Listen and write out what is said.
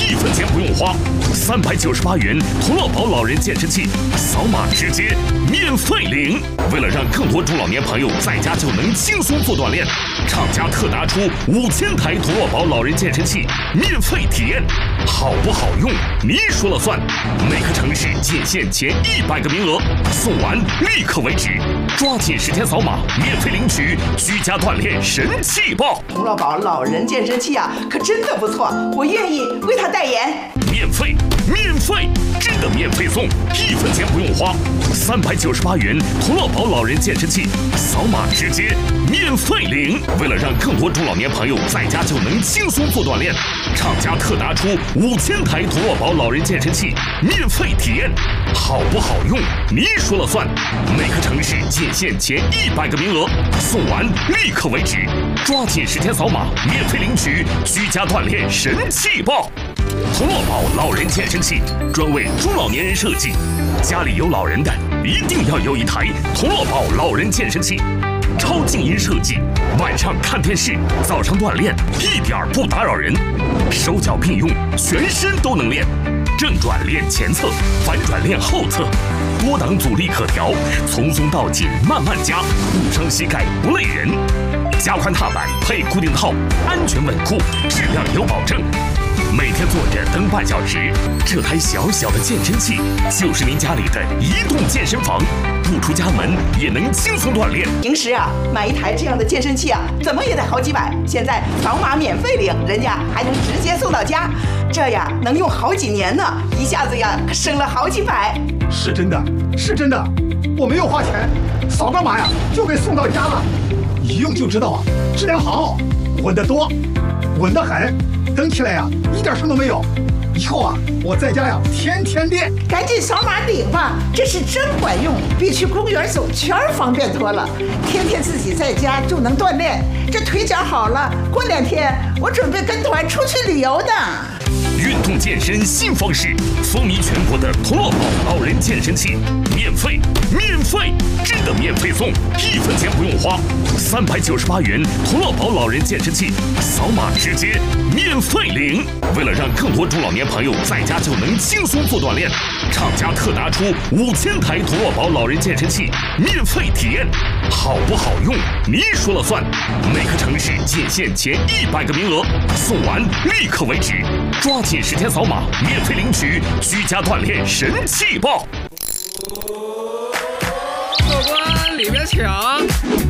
1分钱不用花，398元童乐宝老人健身器，扫码直接免费领。为了让更多中老年朋友在家就能轻松做锻炼，厂家特拿出5000台童乐宝老人健身器免费体验，好不好用你说了算。每个城市仅限前100个名额，送完立刻为止，抓紧时间扫码免费领取居家锻炼神器包。 童乐宝老人健身器啊，可真的不错，我愿意为他代言。 免费，真的免费送，1分钱不用花，398元童乐宝老人健身器，扫码直接免费领。为了让更多中老年朋友在家就能轻松做锻炼，厂家特拿出5000台童乐宝老人健身器免费体验，好不好用你说了算。每个城市仅限前100个名额，送完立刻为止，抓紧时间扫码免费领取居家锻炼神器包。童乐宝老人健身器专为中老年人设计，家里有老人的一定要有一台童乐宝老人健身器，超静音设计，晚上看电视，早上锻炼一点不打扰人，手脚并用，全身都能练，正转练前侧，反转练后侧，多档阻力可调，从松到紧慢慢加，不伤膝盖不累人，加宽踏板配固定套，安全稳固，质量有保证。每天坐着蹬半小时，这台小小的健身器就是您家里的移动健身房，不出家门也能轻松锻炼。 平时啊，买一台这样的健身器啊，怎么也得好几百，现在扫码免费领，人家还能直接送到家，这呀能用好几年呢，一下子呀省了好几百。 是真的，我没有花钱，扫个码呀就给送到家了，一用就知道啊，质量好，稳得多，稳得很。蹬起来呀，一点声都没有。以后啊，我在家呀，天天练。 赶紧扫码领吧，这是真管用，比去公园走圈方便多了。天天自己在家就能锻炼，这腿脚好了，过2天我准备跟团出去旅游呢。 运动健身新方式，风靡全国的童乐宝老人健身器，免费，真的免费送，1分钱不用花，398元童乐宝老人健身器，扫码直接免费领。为了让更多中老年朋友在家就能轻松做锻炼，厂家特拿出5000台童乐宝老人健身器免费体验，好不好用你说了算。每个城市仅限前100个名额，送完立刻为止，抓紧时间扫码免费领取居家锻炼神器包。 过关里边请。